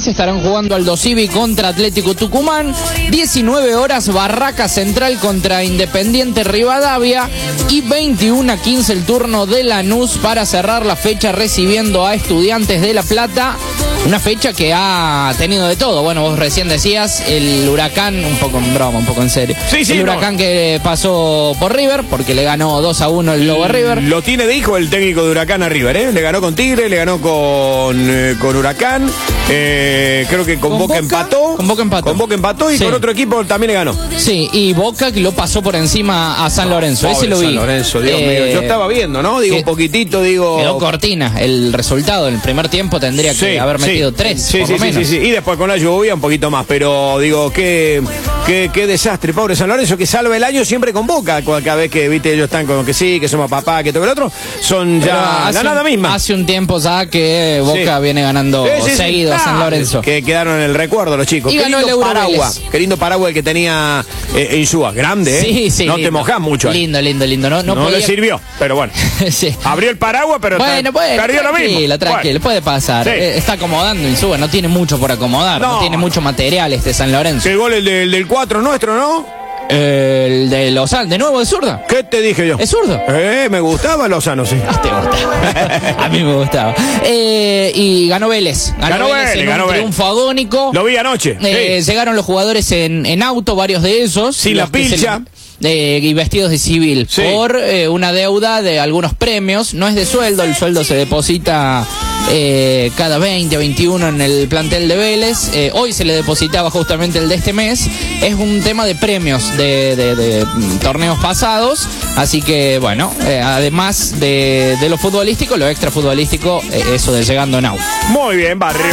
se estarán jugando Aldo Civi contra Atlético Tucumán. 19 horas Barraca Central contra Independiente Rivadavia. Y 21:15 el turno de Lanús para cerrar la fecha recibiendo a Estudiantes de La Plata. Una fecha que ha tenido de todo. Bueno, vos recién decías el Huracán, un poco en broma, un poco en serio. Sí, el Huracán que pasó por River, porque le ganó 2-1 el Lobo a River. Lo tiene de hijo el técnico de Huracán a River, ¿eh? Le ganó con Tigre, le ganó con Huracán. Creo que con Boca empató. Con Boca empató. Con Boca empató y sí. Con otro equipo también le ganó. Sí, y Boca que lo pasó por encima a San Lorenzo. Ese lo vi. San Lorenzo, Dios mío. Yo estaba viendo, ¿no? Digo, un poquitito, digo. Quedó cortina. El resultado en el primer tiempo tendría que haber metido 3. Sí. Y después con la lluvia un poquito más. Pero digo, qué desastre. Pobre San Lorenzo que salva el año siempre con Boca. Cada vez que, viste, ellos están con que sí, que somos papá, que todo el otro. Son ya la nada misma. Hace un tiempo ya que Boca viene ganando seguido a San Lorenzo. Que quedaron en el recuerdo los chicos. Y ganó el Paraguas. Qué lindo paraguas el que tenía Insúa. Grande, ¿eh? Sí, no lindo. te mojás mucho. Lindo. No podía... le sirvió, pero bueno. Sí. Abrió el paraguas, pero perdió lo mismo. Tranquilo, puede pasar. Sí. Está acomodando Insúa, no tiene mucho por acomodar. No tiene mucho material San Lorenzo. El gol el del 4 nuestro, ¿no? El de Lozano, de nuevo de zurda. ¿Qué te dije yo? ¿Es zurdo? Me gustaba Lozano, sí. Te gusta. A mí me gustaba. Y ganó Vélez. Ganó Vélez en un triunfo agónico. Lo vi anoche. Llegaron los jugadores en auto, varios de esos. Sin la pilcha. Y vestidos de civil. Sí. Por una deuda de algunos premios. No es de sueldo, el sueldo se deposita cada 20, 21 en el plantel de Vélez. Hoy se le depositaba justamente el de este mes. Es un tema de premios de torneos pasados. Así que, bueno, además de lo futbolístico, lo extra futbolístico, eso de llegando en auto. Muy bien, Barrio.